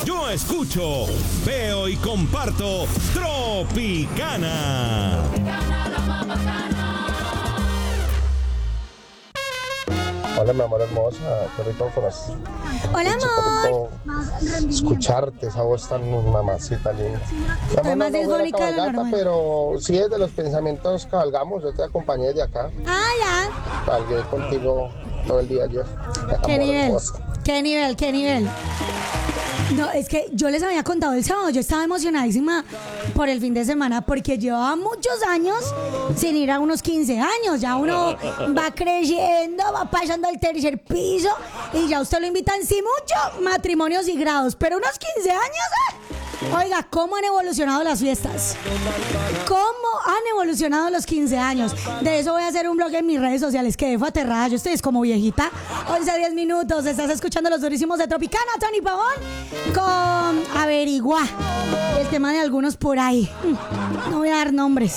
Yo escucho, veo y comparto Tropicana. Hola, mi amor hermosa, qué rico conocer. Hola, amor. Escucharte, esa voz tan mamacita linda. Mi amor, más no fue la disfónica de lo cabalgata, normal. pero sí desde los pensamientos cabalgamos, yo te acompañé desde acá, Ah, ya. cabalgué contigo todo el día ayer. ¿Qué Amor nivel? hermosa. ¿Qué nivel? ¿Qué nivel? No, es que yo les había contado el sábado, yo estaba emocionadísima por el fin de semana porque llevaba muchos años sin ir a unos 15 años. Ya uno va creciendo, va pasando al tercer piso y ya usted lo invitan, sí mucho, matrimonios y grados, pero unos 15 años, Oiga, ¿cómo han evolucionado las fiestas? ¿Cómo han evolucionado los 15 años? De eso voy a hacer un blog en mis redes sociales. Quedé fue aterrada, yo estoy como viejita. 11:10 minutos, estás escuchando los durísimos de Tropicana, Tony Pavón, con Averigua. El tema de algunos por ahí. No voy a dar nombres.